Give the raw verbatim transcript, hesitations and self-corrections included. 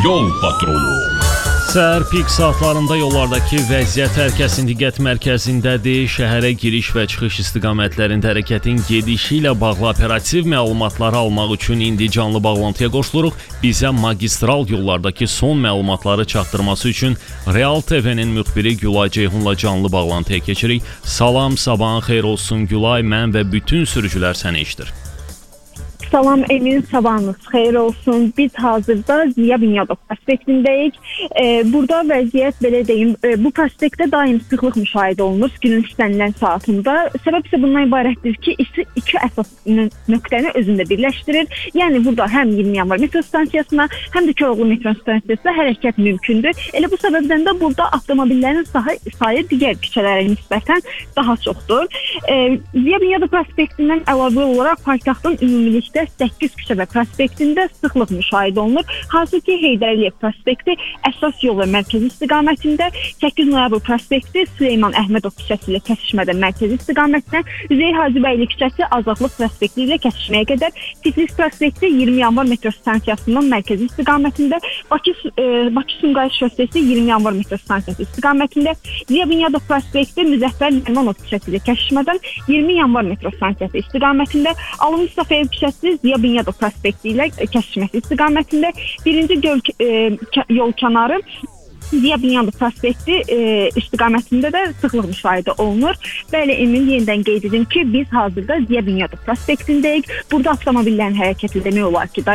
Yol patrolu. Səhər pik saatlarında yollardakı vəziyyət hər kəsin diqqət mərkəzindədir. Şəhərə giriş və çıxış istiqamətlərində hərəkətin gedişi ilə bağlı operativ məlumatları almaq üçün indi canlı bağlantıya qoşuluruq. Bizə magistral yollardakı son məlumatları çatdırması üçün Real T V-nin müxbiri Gülay Ceyhunla canlı bağlantıya keçirik. Salam, sabahın xeyir olsun Gülay, mən və bütün sürücülər səni eşidir. Salam Emin, sabahınız xeyir olsun. Biz hazırda Ziya Bünyadov prospektindəyik. Ee, burada vəziyyət belə deyim, e, bu prospektdə daim sıxlıq müşahidə olunur günün istənilən saatında. Səbəb isə bundan ibarətdir ki, iki, iki əsas nöqtəni özündə birləşdirir. Yəni burada həm iyirmi yanvar metro stansiyasına, həm də Koroğlu metro stansiyasına hərəkət mümkündür. Elə bu səbəbdən də burada avtomobillərin sayı, sayı digər küçələrə nisbətən daha çoxdur. Ee, Ziya Bünyadov prospektindən əlavə olaraq paytaxtın ümumilikdə səkkiz küçə və prospektində sıxlıq müşahidə olunur. Hansı ki, Heydər Əliyev prospekti əsas yol və mərkəzi istiqamətində, səkkiz noyabr prospekti Süleyman Əhmədov küçəsi ilə kəsişmədə mərkəzi istiqamətinə, Üzeyir Hacıbəyli küçəsi Azadlıq prospekti ilə kəsişməyə qədər, Tiflis prospekti iyirmi yanvar metro stansiyasından mərkəzi istiqamətində, Bakı, e, Bakı Sumqayıt şossesi iyirmi yanvar metro stansiyası istiqamətində, Ziya Bünyadov prospekti Müzəffər Nərimanov küçəsi ilə kəsişmədən iyirmi yanvar metro stansiyası istiqamətində, Alı Mustafayev küçəsi Ziya Bünyadov prospekti ilə kəsişməsi istiqamətində, birinci göl, e, yol kənarı Ziya Bünyadov prospekti e, istiqamətində də sıxlıq müşahidə olunur. Bəli, Emin, yenidən qeyd edim ki, biz hazırda Ziya Bünyadov prospektindəyik. Burada avtomobillərin hərəkəti demək olar ki,